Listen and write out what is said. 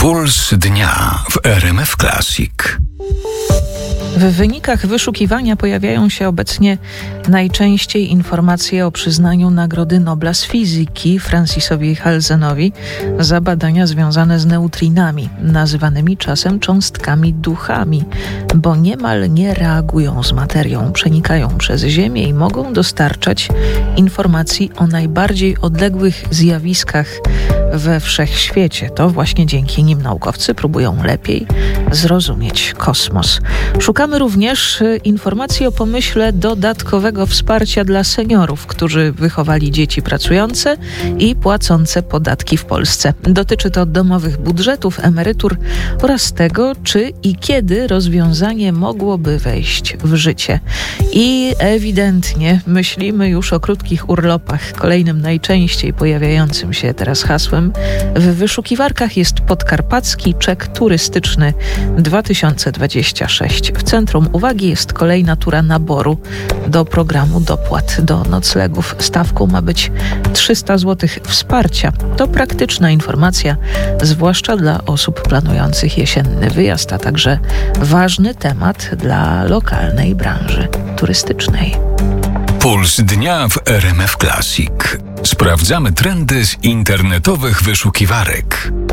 Puls dnia w RMF Classic. W wynikach wyszukiwania pojawiają się obecnie najczęściej informacje o przyznaniu Nagrody Nobla z fizyki Francisowi Halsenowi za badania związane z neutrinami, nazywanymi czasem cząstkami duchami, bo niemal nie reagują z materią, przenikają przez Ziemię i mogą dostarczać informacji o najbardziej odległych zjawiskach we wszechświecie. To właśnie dzięki nim naukowcy próbują lepiej zrozumieć kosmos. Szukamy również informacji o pomyśle dodatkowego wsparcia dla seniorów, którzy wychowali dzieci pracujące i płacące podatki w Polsce. Dotyczy to domowych budżetów, emerytur oraz tego, czy i kiedy rozwiązanie mogłoby wejść w życie. I ewidentnie myślimy już o krótkich urlopach. Kolejnym najczęściej pojawiającym się teraz hasłem w wyszukiwarkach jest podkarpacki czek turystyczny 2026. W centrum uwagi jest kolejna tura naboru do programu dopłat do noclegów. Stawką ma być 300 zł wsparcia. To praktyczna informacja, zwłaszcza dla osób planujących jesienny wyjazd, a także ważny temat dla lokalnej branży turystycznej. Puls dnia w RMF Classic. Sprawdzamy trendy z internetowych wyszukiwarek.